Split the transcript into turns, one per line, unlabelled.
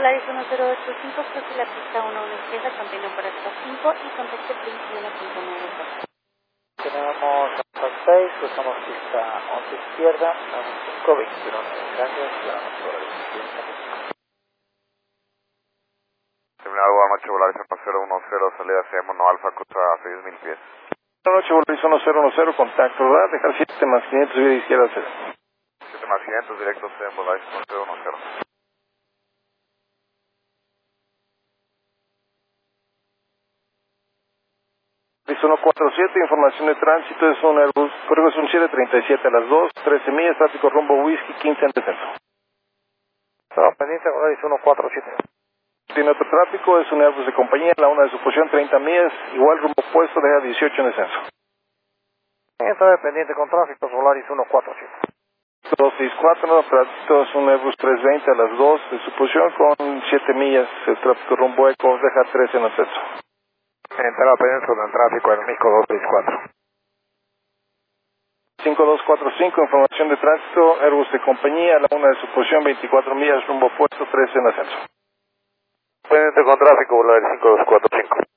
Polaris 1085, cruce la pista 1 a una izquierda, camino para hasta 5 y contacte Prince 1.9.
Tenemos hasta 6, cruzamos pista 11 izquierda, 5, 21, gracias,
Terminal Guam 8 Volaris Alfa 010, salida hacia Mono Alfa, contra 6000 pies.
Buenas noches, Volaris 1010, contacto, ¿verdad? Dejar 7 más 500, subida izquierda 0.
7 más 500, directo en Volaris 1010.
Listo, 147, información de tránsito, es un Airbus, código es un 737 a las 2, 13 millas, tráfico rumbo Whisky, 15 en descenso.
Estaba pendiente, Volaris 147.
Tiene otro tráfico, es un Airbus de compañía, la una de su posición, 30 millas, igual rumbo opuesto, deja 18 en descenso.
Estaba pendiente con tráfico, Volaris 147.
264, no, tránsito es un Airbus 320 a las 2 de su posición, con 7 millas, el tráfico rumbo eco, deja 13 en descenso.
Estaba pendiente con el tráfico, el Mico 264.
5245, información de tránsito, Airbus de compañía, la una de su posición, 24 millas, rumbo opuesto, 13 en ascenso.
Pendiente con tráfico, Volaris 5245.